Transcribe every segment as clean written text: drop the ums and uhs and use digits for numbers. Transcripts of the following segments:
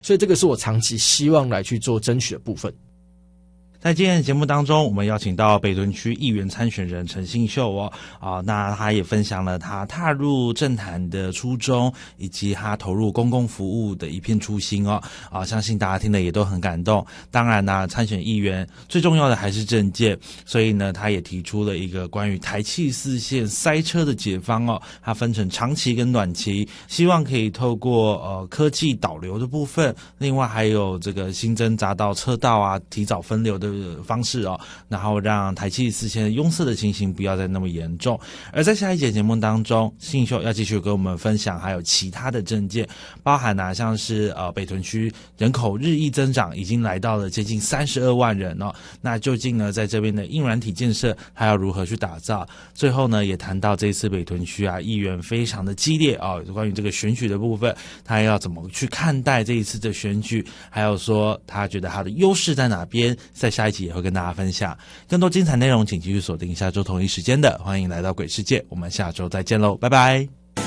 所以这个是我长期希望来去做争取的部分。 在今天的节目当中，我们邀请到北屯区议员参选人陈信秀那他也分享了他踏入政坛的初衷，以及他投入公共服务的一片初心相信大家听了也都很感动。当然参选议员最重要的还是政见，所以呢，他也提出了一个关于台汽4线塞车的解方它分成长期跟短期，希望可以透过科技导流的部分，另外还有这个新增匝道车道提早分流的方式然后让台汽4线拥塞的情形不要再那么严重。而在下一节节目当中，信秀要继续跟我们分享还有其他的政见，包含像是北屯区人口日益增长，已经来到了接近32万人那究竟呢在这边的硬软体建设还要如何去打造？最后呢也谈到这次北屯区议员非常的激烈关于这个选举的部分，他要怎么去看待这一次的选举，还有说他觉得他的优势在哪边，在下一集也会跟大家分享。更多精彩内容请继续锁定下周同一时间的欢迎来到鬼世界，我们下周再见喽，拜拜。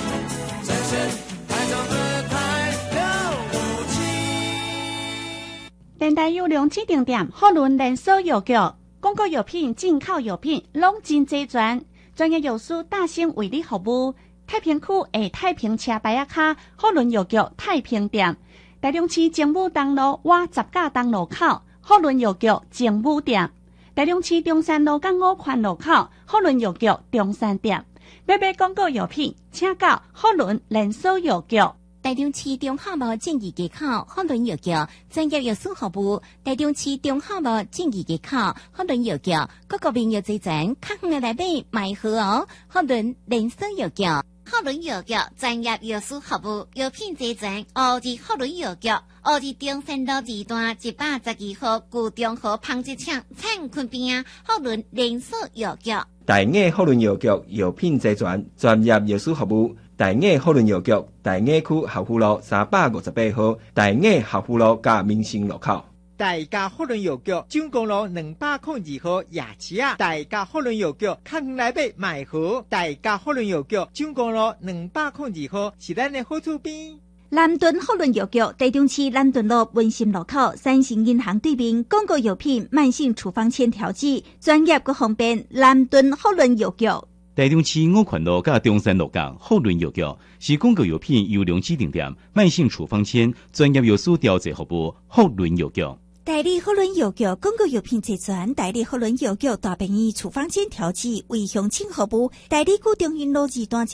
电台优良指定店好伦连锁药局，广告药品、进口药品拢真齐全，专业药师大兴为你服务。太平区的太平车牌卡好伦药局太平店，台中市政府东路外十架东路口好伦药局政府店，台中市中山路港5环路口好伦药局中山店。要买广告药品，请到好伦连锁药局。 台中市中华路正义街口好伦药局专业药师服务，台中市中华路正义街口好伦药局各个面药齐全，较远的来买买好好伦连锁药局。好伦药局专业药师服务，药品齐全。乌日好伦药局，乌日中山路2段112号旧中和纺织厂灿坤边好伦连锁药局。 大雅好伦药局药品齐全，专业药师服务。大雅好伦药局，大雅区合富路358号，大雅合富路加民生路口。 大家好伦药局蔣公路202号夜市大家好伦药局较远来买好。大家好伦药局蔣公路202号是咱的好厝边。 南屯好伦药局，台中市南屯路文心路口三星银行对面，广告药品、慢性处方签调剂，专业又方便。南屯好伦药局。 台中市5环路甲中山路港好伦药局是广告药品优良指定店，慢性处方签专业药师调剂服务。好伦药局。 代理好伦药局广告药品齐全，代理好伦药局大便宜处方签调剂为乡亲服务。代理古中云路2段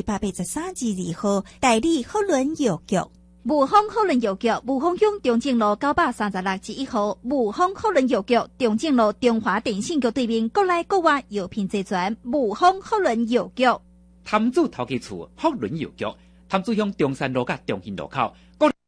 183-2号，代理好伦药局。雾峰好伦药局，雾峰乡中正路936-1号，雾峰好伦药局中正路中华电信局对面，国内国外药品齐全。雾峰好伦药局。 潭子头家厝好伦药局，潭子乡中山路甲中兴路口。